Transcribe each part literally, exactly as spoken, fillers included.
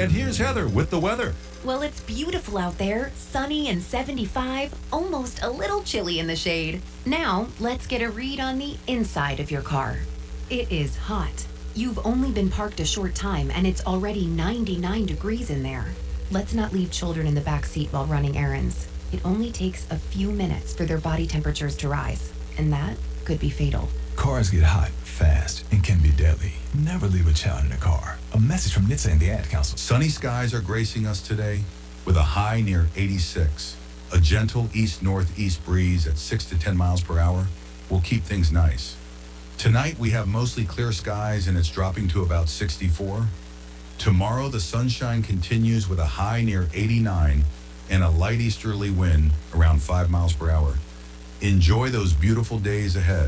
And here's Heather with the weather. Well, it's beautiful out there, sunny and seventy-five, almost a little chilly in the shade. Now, let's get a read on the inside of your car. It is hot. You've only been parked a short time and it's already ninety-nine degrees in there. Let's not leave children in the back seat while running errands. It only takes a few minutes for their body temperatures to rise, and that could be fatal. Cars get hot fast and can be deadly. Never leave a child in a car. A message from N H T S A and the Ad Council. Sunny skies are gracing us today with a high near eighty-six. A gentle east-northeast breeze at six to ten miles per hour will keep things nice. Tonight we have mostly clear skies and it's dropping to about sixty-four. Tomorrow the sunshine continues with a high near eighty-nine and a light easterly wind around five miles per hour. Enjoy those beautiful days ahead.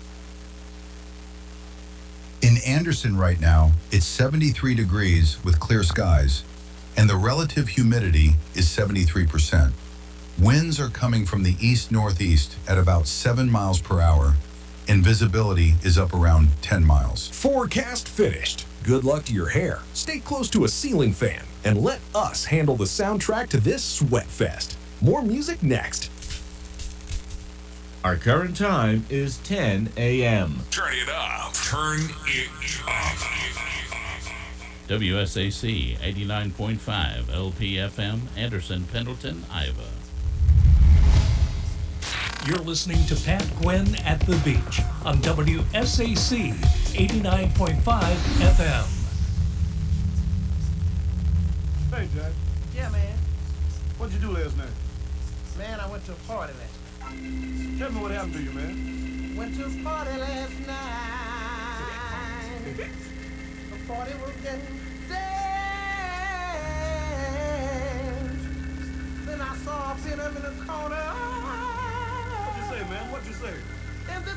In Anderson right now, it's seventy-three degrees with clear skies, and the relative humidity is seventy-three percent. Winds are coming from the east-northeast at about seven miles per hour, and visibility is up around ten miles. Forecast finished. Good luck to your hair. Stay close to a ceiling fan, and let us handle the soundtrack to this sweat fest. More music next. Our current time is ten a.m. Turn it up. Turn it up. W S A C eighty-nine point five L P F M, Anderson, Pendleton, Iowa. You're listening to Pat Gwynn at the Beach on W S A C eighty-nine point five F M. Hey, Jack. Yeah, man. What'd you do last night? Man, I went to a party last night. Tell me what happened to you, man. Went to a party last night. The party was getting dead. Then I saw a pin up in the corner. What'd you say, man? What'd you say? And this